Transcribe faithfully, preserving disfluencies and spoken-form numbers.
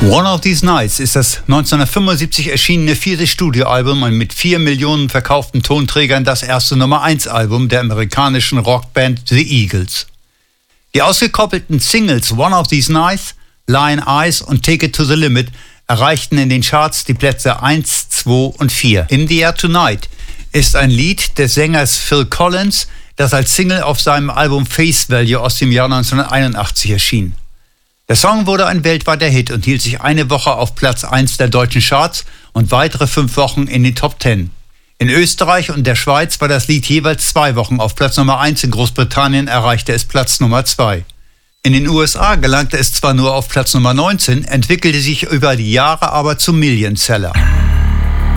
One of These Nights ist das neunzehnhundertfünfundsiebzig erschienene vierte Studioalbum und mit vier Millionen verkauften Tonträgern das erste Nummer eins Album der amerikanischen Rockband The Eagles. Die ausgekoppelten Singles One of These Nights, Lion Eyes und Take It to the Limit erreichten in den Charts die Plätze eins, zwei und vier. In the Air Tonight ist ein Lied des Sängers Phil Collins, das als Single auf seinem Album Face Value aus dem Jahr neunzehnhunderteinundachtzig erschien. Der Song wurde ein weltweiter Hit und hielt sich eine Woche auf Platz eins der deutschen Charts und weitere fünf Wochen in den Top Ten. In Österreich und der Schweiz war das Lied jeweils zwei Wochen auf Platz Nummer eins, in Großbritannien erreichte es Platz Nummer zwei. In den U S A gelangte es zwar nur auf Platz Nummer neunzehn, entwickelte sich über die Jahre aber zum Millionseller.